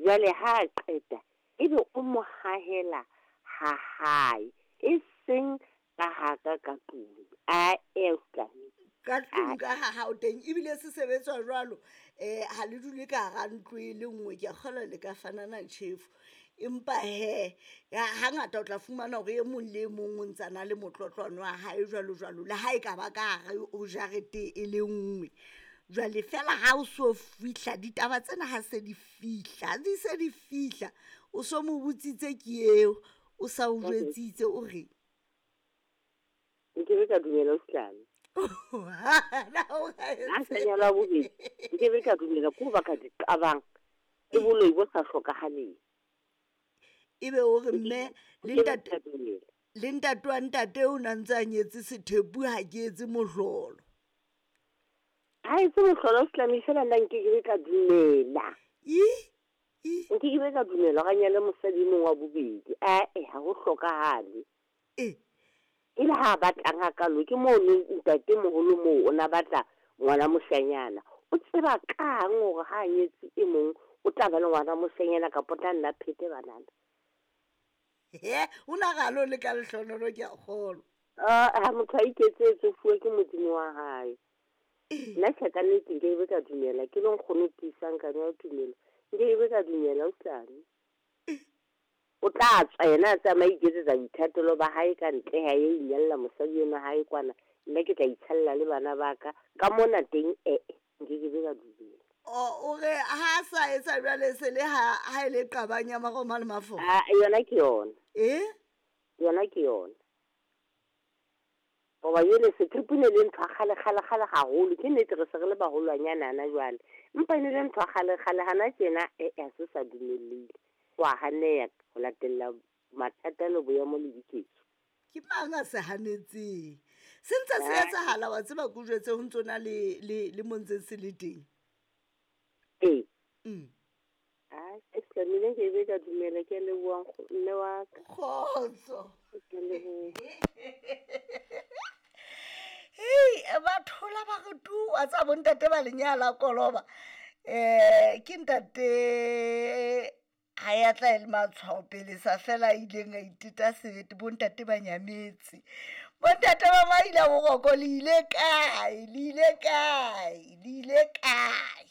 jwale ha a qeta ebe o mo hahela ha hae e seng ka haka ka tlung a esane ka tlung ka ha o teng ebile se sebetswa jwalo ha le dule ka ga ntlo e le nngwe ke kgola le ka fanana tjhefu empa hangata o tla fumana hore e mong le mong o ntsana le motlotlwana wa hae jwalo le ha e ka ba ka gare o jarete e le nngwe jwale fela ha o so fihla ditaba tsena ha se di fihla o so mo botsitse ke eo o sa o jwetsitse o re nke be ka dumela o slane a sa nyala bobedi nke be ka dumela ko ba ka di qabang e boloi bo sa hlokahaleng ebe o re mme le ntate wa ntate o na ntse a nyetse sethepu ha ke etse mohlolo ha e se mohlolo o slane fela nna nke be ka dumela nke be ka dumela ga nyale mosadi mong wa bobedi ha go hlokahale e le ha batlang hakalo ke mo ntate moholo mo ona batla ngwana moshanyana o tseba kang gore ha nyetse e mong o tla ba le ngwana moshanyana ka potla nna phete banana o nagalo le ka lehlonolo ke a kgolwa ha motho a iketsetse fuwe ke modimo wa hae nna tšhaka nnete nke be ka dumela ke le nkgono tisang ka ya tumelo nke be ka dumela o slane o tla tswa yena a tsamaya iketsetsa boithatelo ba hae ka ntle ha e inyalla mosadi eno hae kwana nna ke tla itshalla le bana baka ka mona teng nke be ka dumela o re ha sa etsa jwale se le ha ile qabanya magoma le mafoko yona ke yona yona ke yona goba yele sethepu ne le ntho a kgale haholo ke nnete re se re le baholwanyana ana jwale mpa ne le ntho a kgale hana tjena a se sa dumellile wa haneya go latella mathata le boemo le diketso ke mang a se hanetseng se ntse se etsahala wa tseba go jwetse ho ntsona le montseng se le teng eslamile ke be ka dumela ke le buang mme wa khotso ke le bathola ba go tua tsa bontate ba lenyala koloba ke ntate ha ya tla le matshwao pele sa fela ileng a itita sebete bontate ba nyametse bontate ba maila bogoko le ile kae